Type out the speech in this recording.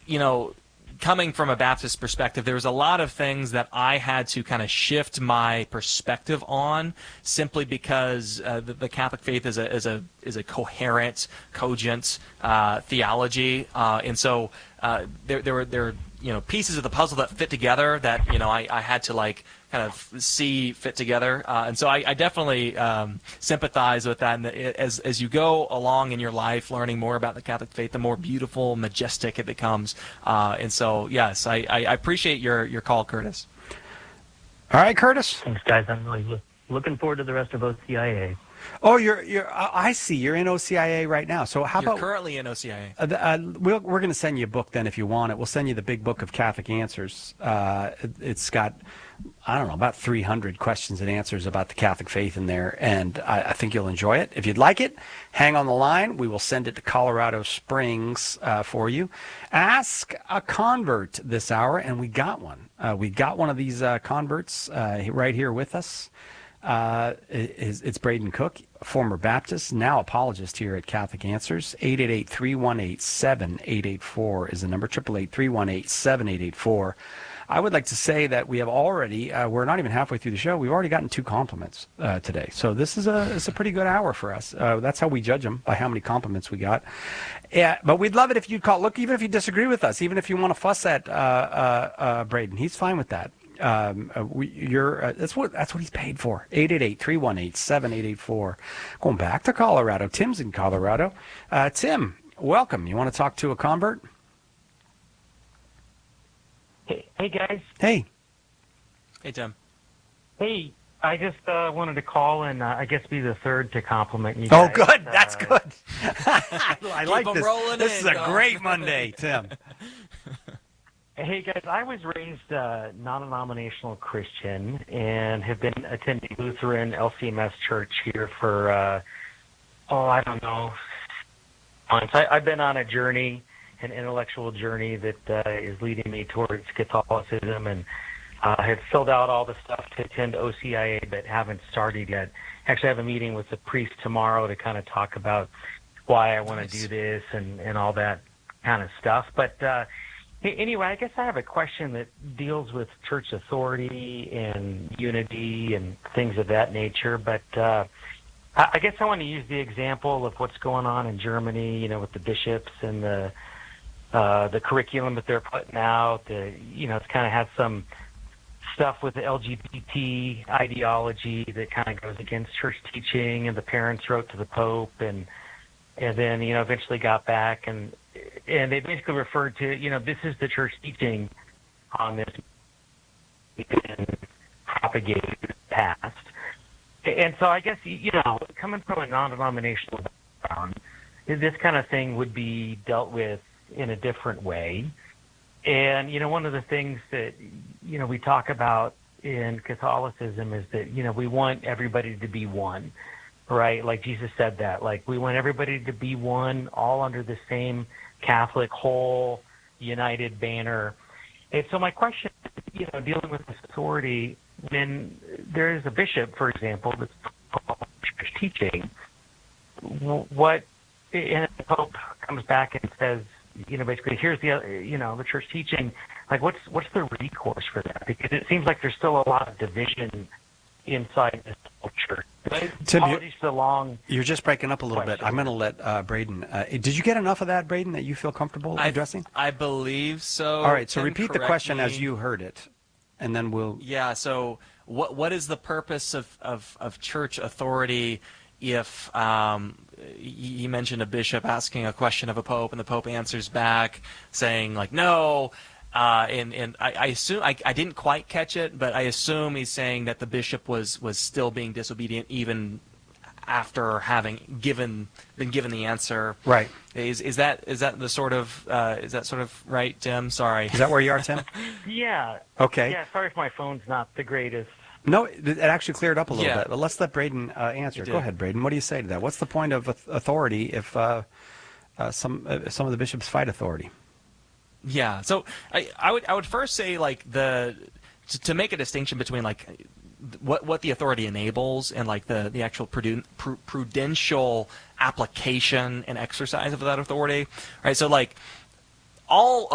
coming from a Baptist perspective, there was a lot of things that I had to kind of shift my perspective on, simply because the Catholic faith is a coherent, cogent theology, and so there were pieces of the puzzle that fit together that I had to kind of see fit together, and so I definitely sympathize with that. And as you go along in your life, learning more about the Catholic faith, the more beautiful, majestic it becomes. And so, yes, I appreciate your call, Curtis. All right, Curtis. Thanks, guys. I'm really looking forward to the rest of OCIA. Oh, I see. You're in OCIA right now. So how You're about currently in OCIA? We're going to send you a book then if you want it. We'll send you the Big Book of Catholic Answers. It's got, I don't know, about 300 questions and answers about the Catholic faith in there, and I think you'll enjoy it. If you'd like it, hang on the line. We will send it to Colorado Springs for you. Ask a convert this hour, and we got one. We got one of these converts right here with us. It's Braden Cook, former Baptist, now apologist here at Catholic Answers. 888-318-7884 is the number, 888-318-7884. I would like to say that we have already, we're not even halfway through the show, we've already gotten 2 compliments today. So this is a pretty good hour for us. That's how we judge them, by how many compliments we got. Yeah, but we'd love it if you'd call. Look, even if you disagree with us, even if you want to fuss at Braden, he's fine with that. That's what he's paid for. 888-318-7884. Going back to Colorado. Tim's in Colorado. Tim, welcome. You want to talk to a convert? Hey guys. Hey. Hey, Tim. Hey, I just wanted to call and I guess be the third to compliment you guys. Oh, good. That's good. I like this. This is a great Monday, Tim. Hey guys, I was raised non-denominational Christian and have been attending Lutheran LCMS church here for, I don't know, months. I've been on a journey, an intellectual journey that is leading me towards Catholicism, and have filled out all the stuff to attend OCIA but haven't started yet. Actually, I have a meeting with the priest tomorrow to kind of talk about why I want to do this and all that kind of stuff. But anyway, I guess I have a question that deals with church authority and unity and things of that nature. But I guess I want to use the example of what's going on in Germany, with the bishops and the curriculum that they're putting out. It's kind of had some stuff with the LGBT ideology that kind of goes against church teaching, and the parents wrote to the Pope and then eventually got back and they basically referred to this is the church teaching on this and propagated in the past. And so I guess coming from a non-denominational background, this kind of thing would be dealt with in a different way. And one of the things that we talk about in Catholicism is that we want everybody to be one, right? Like Jesus said that, like we want everybody to be one, all under the same Catholic whole united banner. And so my question, dealing with this authority, when there is a bishop, for example, that's church teaching, and the Pope comes back and says, basically, here's the church teaching. Like, what's the recourse for that? Because it seems like there's still a lot of division inside this whole church. Tim, long you're just breaking up a little bit. I'm going to let Braden. Did you get enough of that, Braden, that you feel comfortable addressing? I believe so. All right, so Tim, repeat the question as you heard it, and then we'll. Yeah. So, what is the purpose of church authority? If he mentioned a bishop asking a question of a pope, and the pope answers back saying like no, and I assume I didn't quite catch it, but I assume he's saying that the bishop was still being disobedient even after having been given the answer. Right. Is that the sort of right, Tim? Sorry. Is that where you are, Tim? Yeah. Okay. Yeah. Sorry if my phone's not the greatest. No, it actually cleared up a little bit. But let's let Braden answer. Go ahead, Braden. What do you say to that? What's the point of authority if some of the bishops fight authority? Yeah. So I would first say like to make a distinction between like what the authority enables and like the actual prudential application and exercise of that authority. Right. So like all